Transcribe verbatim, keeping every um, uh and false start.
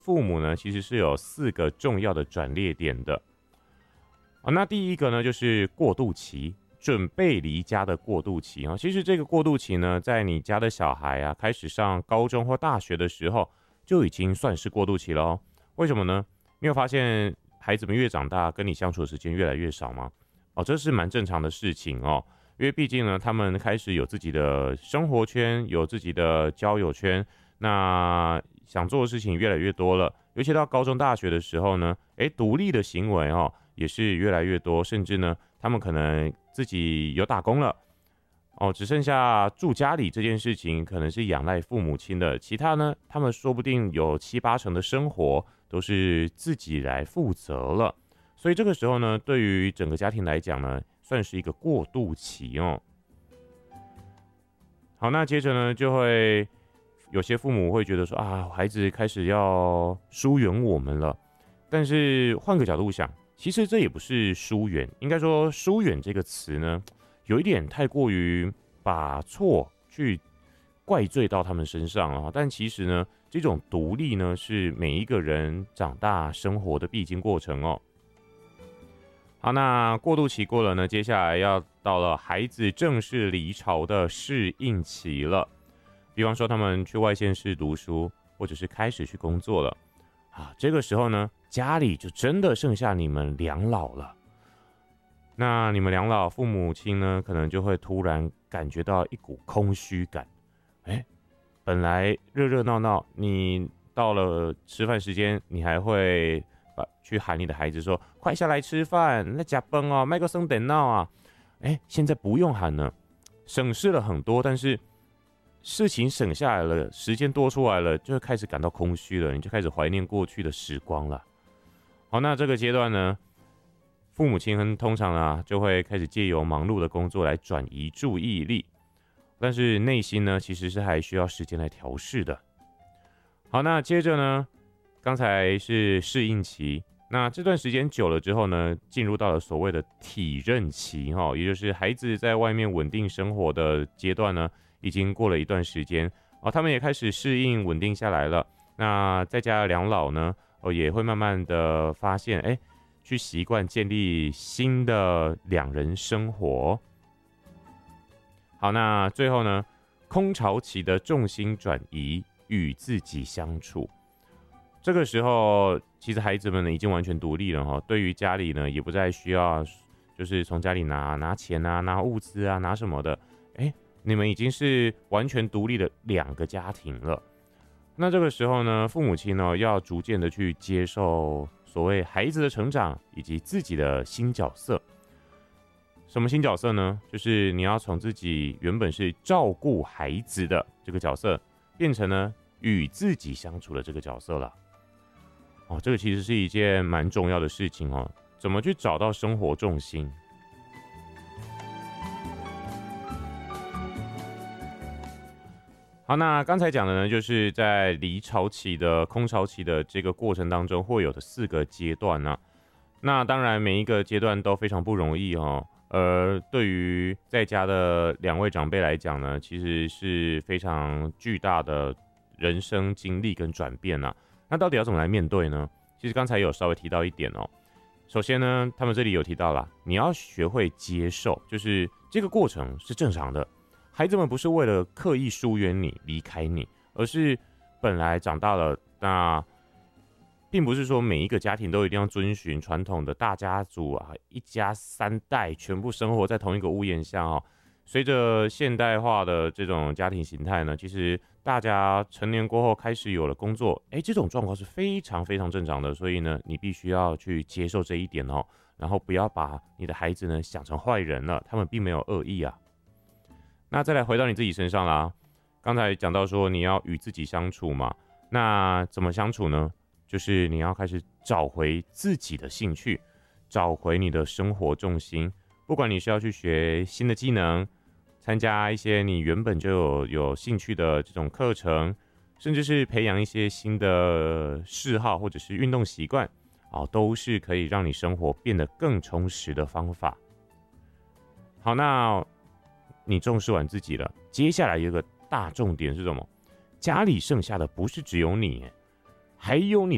父母呢，其实是有四个重要的转捩点的。啊，那第一个呢，就是过渡期，准备离家的过渡期啊。其实这个过渡期呢，在你家的小孩啊，开始上高中或大学的时候，就已经算是过渡期了哦。为什么呢？你有发现孩子们越长大，跟你相处的时间越来越少吗？哦，这是蛮正常的事情哦。因为毕竟呢，他们开始有自己的生活圈，有自己的交友圈，那想做的事情越来越多了。尤其到高中、大学的时候呢，诶，独立的行为哦也是越来越多，甚至呢，他们可能自己有打工了，哦，只剩下住家里这件事情可能是仰赖父母亲的，其他呢，他们说不定有七八成的生活都是自己来负责了。所以这个时候呢，对于整个家庭来讲呢，算是一个过渡期哦。好，那接着呢，就会有些父母会觉得说啊，孩子开始要疏远我们了。但是换个角度想，其实这也不是疏远，应该说疏远这个词呢，有一点太过于把错去怪罪到他们身上了。但其实呢，这种独立呢，是每一个人长大生活的必经过程哦。好，那过渡期过了呢，接下来要到了孩子正式离巢的适应期了。比方说他们去外县市读书，或者是开始去工作了啊，这个时候呢，家里就真的剩下你们两老了。那你们两老父母亲呢，可能就会突然感觉到一股空虚感。哎，本来热热闹闹，你到了吃饭时间，你还会去喊你的孩子说：“快下来吃饭，那加崩哦，卖个生等闹啊！”哎，现在不用喊了，省事了很多，但是事情省下来了，时间多出来了，就会开始感到空虚了，你就开始怀念过去的时光了。好，那这个阶段呢，父母亲通常啊就会开始借由忙碌的工作来转移注意力，但是内心呢其实是还需要时间来调试的。好，那接着呢，刚才是适应期，那这段时间久了之后呢，进入到了所谓的体认期哈，也就是孩子在外面稳定生活的阶段呢，已经过了一段时间哦，他们也开始适应稳定下来了。那在家的两老呢，哦也会慢慢的发现，哎，去习惯建立新的两人生活。好，那最后呢，空巢期的重心转移，与自己相处。这个时候，其实孩子们呢已经完全独立了哈，对于家里呢也不再需要，就是从家里拿拿钱啊、拿物资啊、拿什么的，哎，你们已经是完全独立的两个家庭了。那这个时候呢，父母亲呢要逐渐的去接受所谓孩子的成长以及自己的新角色。什么新角色呢？就是你要从自己原本是照顾孩子的这个角色，变成呢与自己相处的这个角色了。哦，这个其实是一件蛮重要的事情哦。怎么去找到生活重心？好，那刚才讲的呢，就是在离巢期的空巢期的这个过程当中会有的四个阶段呢、啊。那当然每一个阶段都非常不容易哦。而对于在家的两位长辈来讲呢，其实是非常巨大的人生经历跟转变啊。那到底要怎么来面对呢？其实刚才有稍微提到一点哦。首先呢，他们这里有提到啦，你要学会接受，就是这个过程是正常的。孩子们不是为了刻意疏远你、离开你，而是本来长大了，那并不是说每一个家庭都一定要遵循传统的大家族啊，一家三代全部生活在同一个屋檐下哦。随着现代化的这种家庭形态呢，其实大家成年过后开始有了工作，哎，这种状况是非常非常正常的，所以呢，你必须要去接受这一点哦，然后不要把你的孩子呢想成坏人了，他们并没有恶意啊。那再来回到你自己身上啦，刚才讲到说你要与自己相处嘛，那怎么相处呢？就是你要开始找回自己的兴趣，找回你的生活重心。不管你是要去学新的技能，参加一些你原本就有有兴趣的这种课程，甚至是培养一些新的嗜好或者是运动习惯，哦，都是可以让你生活变得更充实的方法。好，那你重视完自己了，接下来有一个大重点是什么？家里剩下的不是只有你，还有你